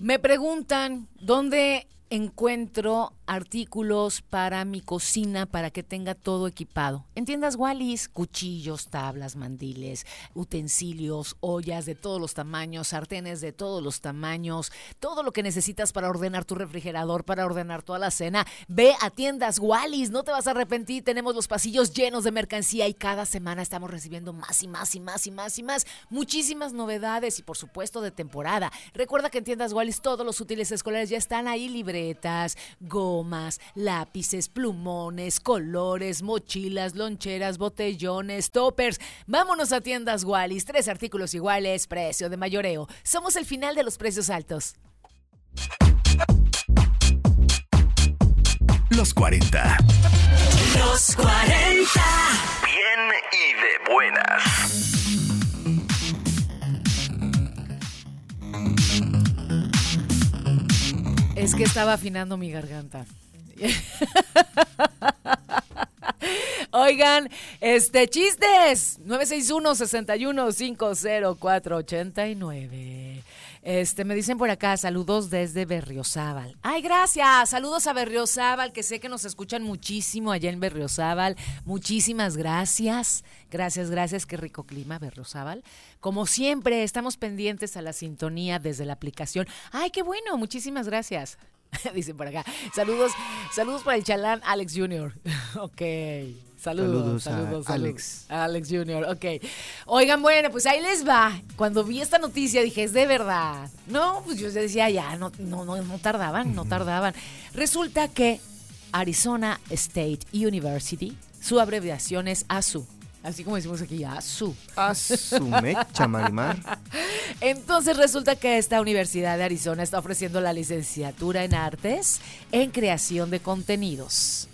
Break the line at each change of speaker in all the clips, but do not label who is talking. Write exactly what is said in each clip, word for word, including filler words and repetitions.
Me preguntan dónde encuentro artículos para mi cocina para que tenga todo equipado. En tiendas Wallis, cuchillos, tablas, mandiles, utensilios, ollas de todos los tamaños, sartenes de todos los tamaños, todo lo que necesitas para ordenar tu refrigerador, para ordenar toda la cena. Ve a tiendas Wallis, no te vas a arrepentir. Tenemos los pasillos llenos de mercancía y cada semana estamos recibiendo más y más y más y más y más. Muchísimas novedades y por supuesto de temporada. Recuerda que en tiendas Wallis todos los útiles escolares ya están ahí, libretas, gomas, lápices, plumones, colores, mochilas, loncheras, botellones, toppers. Vámonos a tiendas Wallis, tres artículos iguales, precio de mayoreo. Somos el final de los precios altos.
Los cuarenta.
Los cuarenta.
Bien y de buenas.
Es que estaba afinando mi garganta. Oigan, este, chistes. nueve seis uno, seis uno cinco cero cuatro ocho nueve. Este, me dicen por acá, saludos desde Berriozábal. Ay, gracias, saludos a Berriozábal, que sé que nos escuchan muchísimo allá en Berriozábal. Muchísimas gracias, gracias, gracias, qué rico clima, Berriozábal. Como siempre, estamos pendientes a la sintonía desde la aplicación. Ay, qué bueno, muchísimas gracias. Dicen por acá, saludos, saludos para el chalán Alex junior Ok. Saludos, saludos, saludos,
a Alex.
Alex junior ok. Oigan, bueno, pues ahí les va. Cuando vi esta noticia dije, es de verdad. No, pues yo decía, ya, no, no, no, no tardaban, no tardaban. Resulta que Arizona State University, su abreviación es A S U. Así como decimos aquí, A S U.
A su mecha, Marimar.
Entonces resulta que esta Universidad de Arizona está ofreciendo la licenciatura en artes en creación de contenidos.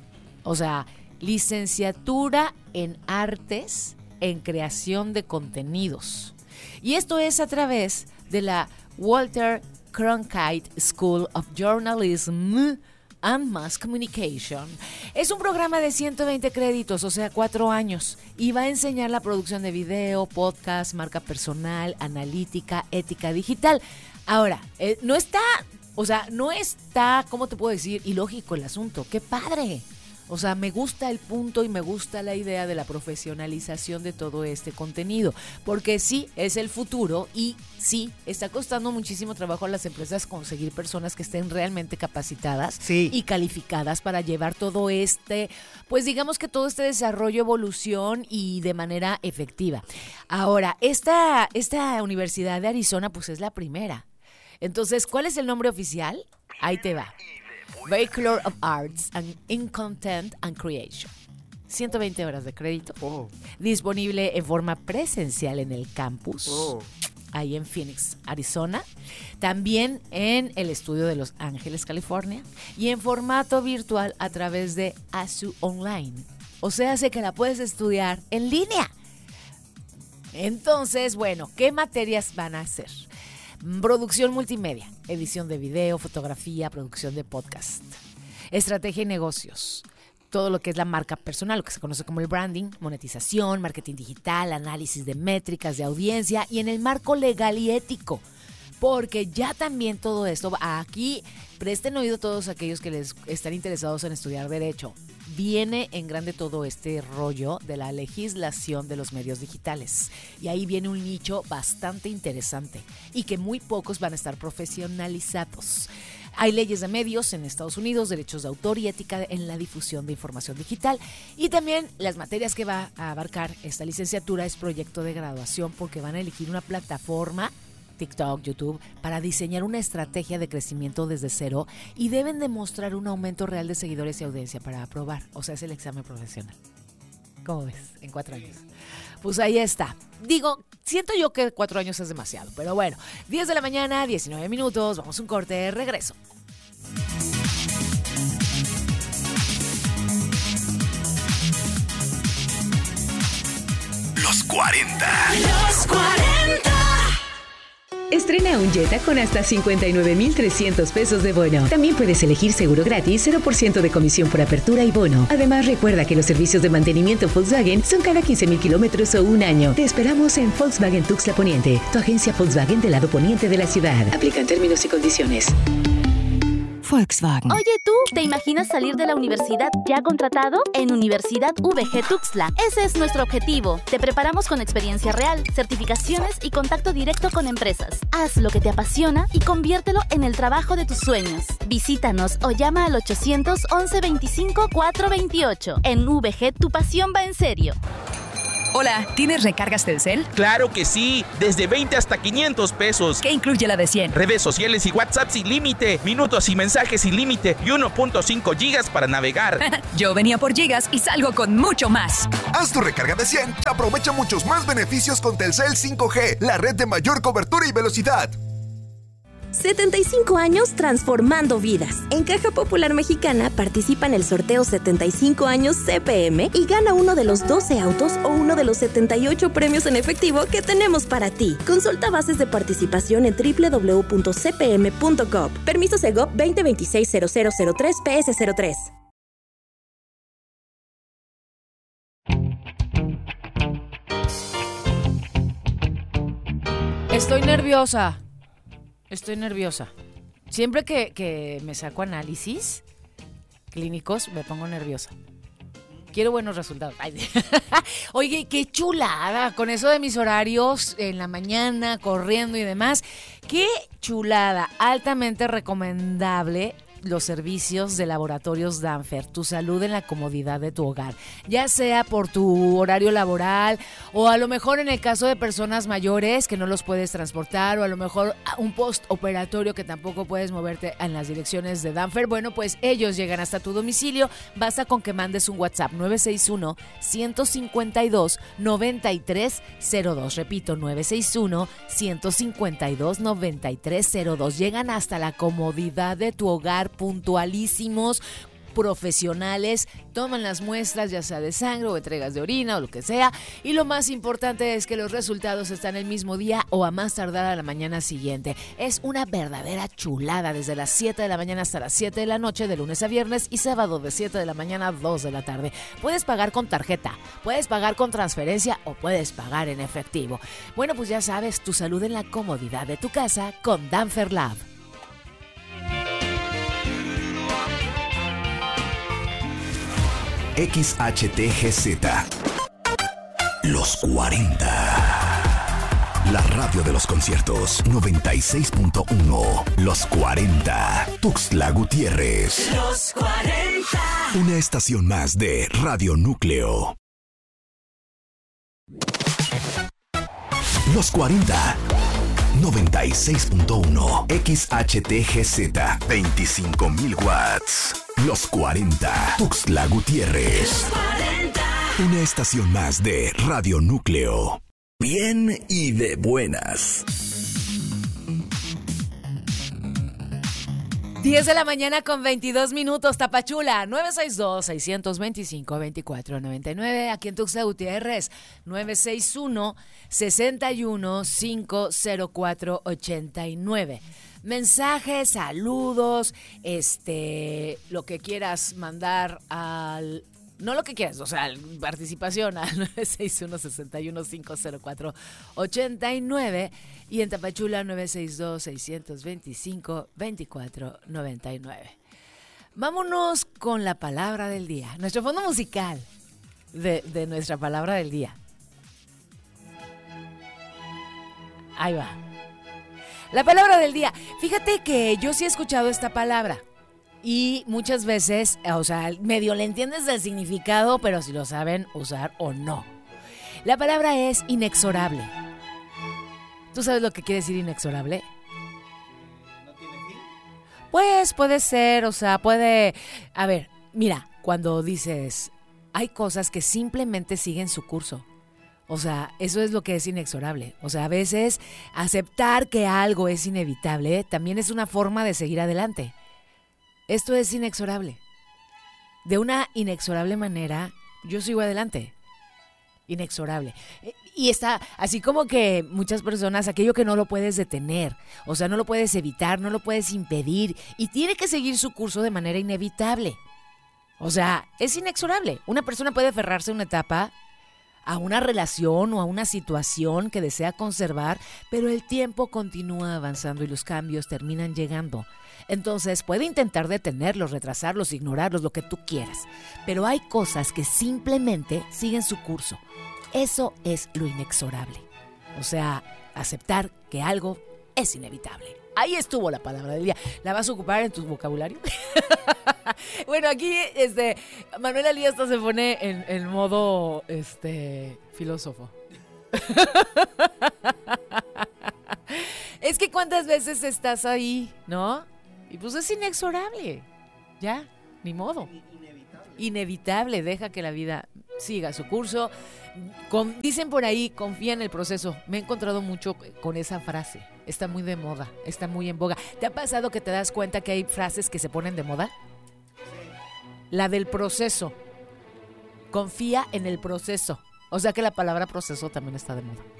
O sea, licenciatura en artes en creación de contenidos. Y esto es a través de la Walter Cronkite School of Journalism and Mass Communication. Es un programa de ciento veinte créditos, o sea, cuatro años, y va a enseñar la producción de video, podcast, marca personal, analítica, ética digital. Ahora, eh, no está, o sea, no está, ¿cómo te puedo decir? Ilógico el asunto. ¡Qué padre! O sea, me gusta el punto y me gusta la idea de la profesionalización de todo este contenido, porque sí, es el futuro y sí, está costando muchísimo trabajo a las empresas conseguir personas que estén realmente capacitadas
sí.
y calificadas para llevar todo este, pues digamos que todo este desarrollo, evolución y de manera efectiva. Ahora, esta, esta Universidad de Arizona pues es la primera. Entonces, ¿cuál es el nombre oficial? Ahí te va. Bachelor of Arts and in Content and Creation. ciento veinte horas de crédito.
Oh.
Disponible en forma presencial en el campus.
Oh.
Ahí en Phoenix, Arizona. También en el estudio de Los Ángeles, California. Y en formato virtual a través de A S U Online. O sea, hace que la puedes estudiar en línea. Entonces, bueno, ¿qué materias van a hacer? Producción multimedia, edición de video, fotografía, producción de podcast, estrategia y negocios, todo lo que es la marca personal, lo que se conoce como el branding, monetización, marketing digital, análisis de métricas de audiencia y en el marco legal y ético. Porque ya también todo esto, aquí presten oído todos aquellos que les están interesados en estudiar derecho. Viene en grande todo este rollo de la legislación de los medios digitales. Y ahí viene un nicho bastante interesante y que muy pocos van a estar profesionalizados. Hay leyes de medios en Estados Unidos, derechos de autor y ética en la difusión de información digital. Y también las materias que va a abarcar esta licenciatura es proyecto de graduación porque van a elegir una plataforma TikTok, YouTube, para diseñar una estrategia de crecimiento desde cero y deben demostrar un aumento real de seguidores y audiencia para aprobar. O sea, es el examen profesional. ¿Cómo ves? En cuatro años. Pues ahí está. Digo, siento yo que cuatro años es demasiado, pero bueno, diez de la mañana, diecinueve minutos, vamos a un corte, regreso.
Los cuarenta.
Los cuarenta.
Estrena un Jetta con hasta cincuenta y nueve mil trescientos pesos de bono. También puedes elegir seguro gratis, cero por ciento de comisión por apertura y bono. Además, recuerda que los servicios de mantenimiento Volkswagen son cada quince mil kilómetros o un año. Te esperamos en Volkswagen Tuxtla Poniente, tu agencia Volkswagen del lado poniente de la ciudad. Aplican términos y condiciones. Volkswagen.
Oye, ¿tú te imaginas salir de la universidad ya contratado? En Universidad V G Tuxtla. Ese es nuestro objetivo. Te preparamos con experiencia real, certificaciones y contacto directo con empresas. Haz lo que te apasiona y conviértelo en el trabajo de tus sueños. Visítanos o llama al ochocientos once veinticinco cuatrocientos veintiocho. En V G, tu pasión va en serio.
Hola, ¿tienes recargas Telcel?
¡Claro que sí! Desde veinte hasta quinientos pesos.
¿Qué incluye la de cien?
Redes sociales y WhatsApp sin límite, minutos y mensajes sin límite y uno punto cinco gigas para navegar.
Yo venía por gigas y salgo con mucho más.
Haz tu recarga de cien y aprovecha muchos más beneficios con Telcel cinco G, la red de mayor cobertura y velocidad.
setenta y cinco años transformando vidas. En Caja Popular Mexicana participa en el sorteo setenta y cinco años C P M y gana uno de los doce autos o uno de los setenta y ocho premios en efectivo que tenemos para ti. Consulta bases de participación en doble u doble u doble u punto c p m punto gov. Permiso Segov veinte veintiséis cero cero cero tres P S cero tres.
Estoy nerviosa. Estoy nerviosa. Siempre que, que me saco análisis clínicos, me pongo nerviosa. Quiero buenos resultados. Ay. Oye, qué chulada con eso de mis horarios en la mañana, corriendo y demás. Qué chulada. Altamente recomendable los servicios de Laboratorios Danfer, tu salud en la comodidad de tu hogar, ya sea por tu horario laboral o a lo mejor en el caso de personas mayores que no los puedes transportar o a lo mejor un postoperatorio que tampoco puedes moverte en las direcciones de Danfer. Bueno, pues ellos llegan hasta tu domicilio. Basta con que mandes un WhatsApp nueve seis uno, uno cinco dos, nueve tres cero dos. Repito, nueve seis uno, uno cinco dos, nueve tres cero dos. Llegan hasta la comodidad de tu hogar, puntualísimos, profesionales, toman las muestras ya sea de sangre o entregas de orina o lo que sea, y lo más importante es que los resultados están el mismo día o a más tardar a la mañana siguiente. Es una verdadera chulada desde las siete de la mañana hasta las siete de la noche, de lunes a viernes, y sábado de siete de la mañana a dos de la tarde. Puedes pagar con tarjeta, puedes pagar con transferencia o puedes pagar en efectivo. Bueno, pues ya sabes, tu salud en la comodidad de tu casa con Danfer Lab.
X H T G Z. Los cuarenta. La radio de los conciertos. noventa y seis punto uno. Los cuarenta. Tuxtla Gutiérrez.
Los cuarenta.
Una estación más de Radio Núcleo. Los cuarenta. noventa y seis punto uno. X H T G Z. veinticinco mil watts. Los cuarenta. Tuxtla Gutiérrez.
Los cuarenta.
Una estación más de Radio Núcleo. Bien y de buenas.
diez de la mañana con veintidós minutos, Tapachula, nueve seis dos, seis dos cinco, dos cuatro nueve nueve. Aquí en Tuxtla Gutiérrez, nueve seis uno, seis uno, cinco cero cuatro ocho nueve. Mensajes, saludos, este, lo que quieras mandar al... No lo que quieras, o sea, participación al nueve seis uno, seis uno, cinco cero cuatro ocho nueve y en Tapachula nueve seis dos, seis dos cinco, dos cuatro nueve nueve. Vámonos con la palabra del día, nuestro fondo musical de, de nuestra palabra del día. Ahí va. La palabra del día. Fíjate que yo sí he escuchado esta palabra. Y muchas veces, o sea, medio le entiendes del significado, pero si lo saben usar o no. La palabra es inexorable. ¿Tú sabes lo que quiere decir inexorable? ¿No tiene fin? Pues puede ser, o sea, puede... A ver, mira, cuando dices, hay cosas que simplemente siguen su curso. O sea, eso es lo que es inexorable. O sea, a veces aceptar que algo es inevitable también es una forma de seguir adelante. Esto es inexorable. De una inexorable manera, yo sigo adelante. inexorable. Y está así como que muchas personas, aquello que no lo puedes detener, o sea, no lo puedes evitar, no lo puedes impedir y tiene que seguir su curso de manera inevitable. O sea, es inexorable. Una persona puede aferrarse a una etapa, a una relación o a una situación que desea conservar, pero el tiempo continúa avanzando y los cambios terminan llegando. Entonces puede intentar detenerlos, retrasarlos, ignorarlos, lo que tú quieras. Pero hay cosas que simplemente siguen su curso. Eso es lo inexorable. O sea, aceptar que algo es inevitable. Ahí estuvo la palabra del día. ¿La vas a ocupar en tu vocabulario? Bueno, aquí este, Manuel Alí hasta se pone en, en modo este, filósofo. Es que cuántas veces estás ahí, ¿no? Y pues es inexorable. Ya, ni modo. Inevitable. Inevitable, deja que la vida siga su curso. Con, dicen por ahí, confía en el proceso. Me he encontrado mucho con esa frase. Está muy de moda, está muy en boga. ¿Te ha pasado que te das cuenta que hay frases que se ponen de moda? La del proceso. Confía en el proceso. O sea que la palabra proceso también está de moda.